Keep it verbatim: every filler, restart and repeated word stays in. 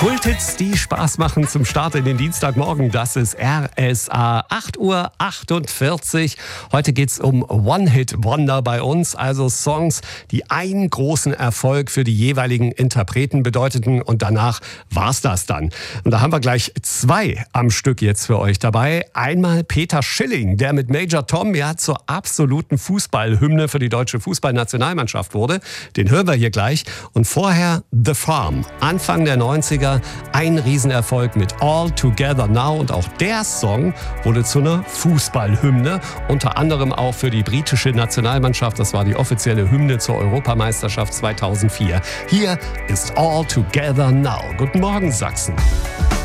Kulthits, die Spaß machen zum Start in den Dienstagmorgen. Das ist R S A, acht Uhr achtundvierzig. Heute geht's um One-Hit-Wonder bei uns, also Songs, die einen großen Erfolg für die jeweiligen Interpreten bedeuteten und danach war's das dann. Und da haben wir gleich zwei am Stück jetzt für euch dabei. Einmal Peter Schilling, der mit Major Tom ja zur absoluten Fußballhymne für die deutsche Fußballnationalmannschaft wurde. Den hören wir hier gleich. Und vorher The Farm, Anfang der neunziger, ein Riesenerfolg mit All Together Now, und auch der Song wurde zu einer Fußballhymne, unter anderem auch für die britische Nationalmannschaft. Das war die offizielle Hymne zur Europameisterschaft zweitausendvier. Hier ist All Together Now. Guten Morgen, Sachsen.